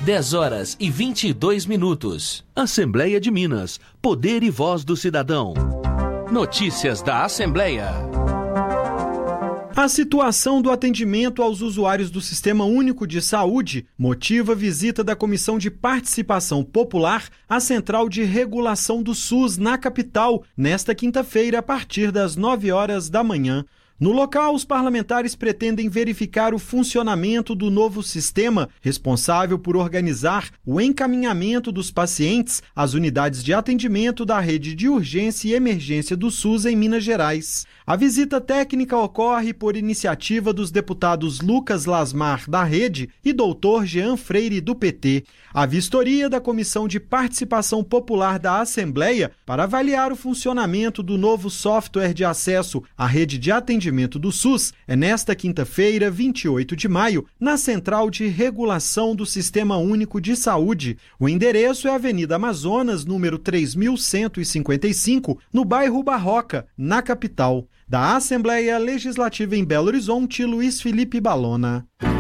10h22. Assembleia de Minas. Poder e voz do cidadão. Notícias da Assembleia. A situação do atendimento aos usuários do Sistema Único de Saúde motiva a visita da Comissão de Participação Popular à Central de Regulação do SUS na capital, nesta quinta-feira, a partir das 9h da manhã. No local, os parlamentares pretendem verificar o funcionamento do novo sistema, responsável por organizar o encaminhamento dos pacientes às unidades de atendimento da rede de urgência e emergência do SUS em Minas Gerais. A visita técnica ocorre por iniciativa dos deputados Lucas Lasmar, da Rede, e Dr. Jean Freire, do PT. A vistoria da Comissão de Participação Popular da Assembleia para avaliar o funcionamento do novo software de acesso à rede de atendimento do SUS é nesta quinta-feira, 28 de maio, na Central de Regulação do Sistema Único de Saúde. O endereço é a Avenida Amazonas, número 3155, no bairro Barroca, na capital. Da Assembleia Legislativa em Belo Horizonte, Luiz Felipe Balona.